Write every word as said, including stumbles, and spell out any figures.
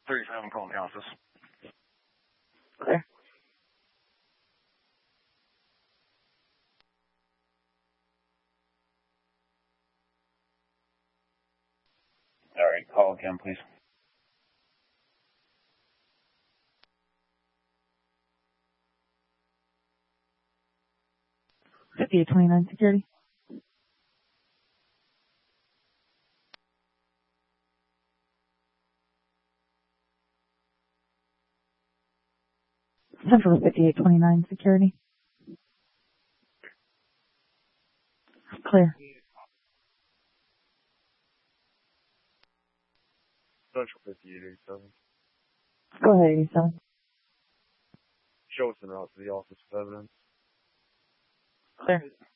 thirty-seven calling the office. Clear. All right, call again, please. fifty-eight twenty-nine security. Central fifty-eight twenty-nine security. Clear. Central fifty-eight eighty-seven. Go ahead, eighty-seven. Show us en route to the office of evidence. Clear.